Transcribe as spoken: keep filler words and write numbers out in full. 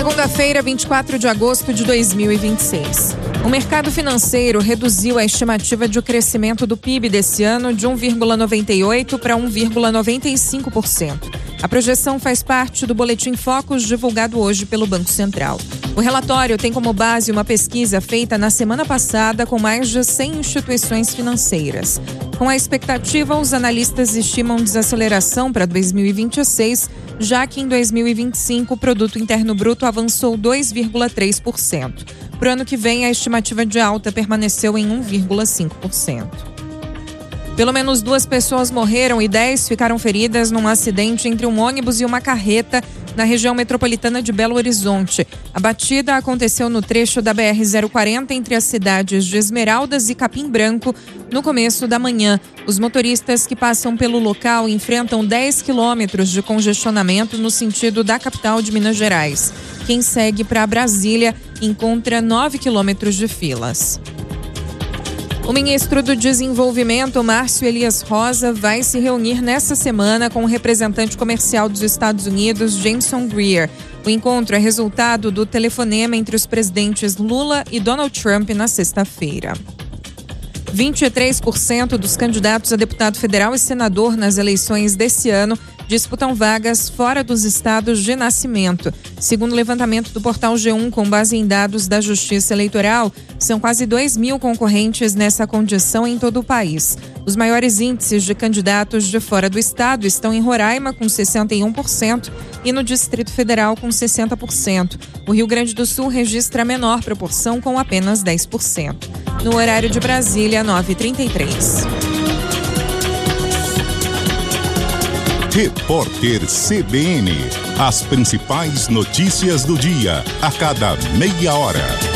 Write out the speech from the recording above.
Segunda-feira, vinte e quatro de agosto de dois mil e vinte e seis. O mercado financeiro reduziu a estimativa de crescimento do P I B desse ano de um vírgula noventa e oito por cento para um vírgula noventa e cinco por cento. A projeção faz parte do Boletim Focus divulgado hoje pelo Banco Central. O relatório tem como base uma pesquisa feita na semana passada com mais de cem instituições financeiras. Com a expectativa, os analistas estimam desaceleração para dois mil e vinte e seis, já que em dois mil e vinte e cinco o Produto Interno Bruto avançou dois vírgula três por cento. Para o ano que vem, a estimativa de alta permaneceu em um vírgula cinco por cento. Pelo menos duas pessoas morreram e dez ficaram feridas num acidente entre um ônibus e uma carreta na região metropolitana de Belo Horizonte. A batida aconteceu no trecho da B R zero quarenta entre as cidades de Esmeraldas e Capim Branco no começo da manhã. Os motoristas que passam pelo local enfrentam dez quilômetros de congestionamento no sentido da capital de Minas Gerais. Quem segue para Brasília encontra nove quilômetros de filas. O ministro do Desenvolvimento, Márcio Elias Rosa, vai se reunir nesta semana com o representante comercial dos Estados Unidos, Jameson Greer. O encontro é resultado do telefonema entre os presidentes Lula e Donald Trump na sexta-feira. vinte e três por cento dos candidatos a deputado federal e senador nas eleições desse ano disputam vagas fora dos estados de nascimento. Segundo o levantamento do portal G um, com base em dados da Justiça Eleitoral, são quase dois mil concorrentes nessa condição em todo o país. Os maiores índices de candidatos de fora do estado estão em Roraima, com sessenta e um por cento, e no Distrito Federal, com sessenta por cento. O Rio Grande do Sul registra a menor proporção, com apenas dez por cento. No horário de Brasília, nove e trinta e três. Repórter C B N. As principais notícias do dia, a cada meia hora.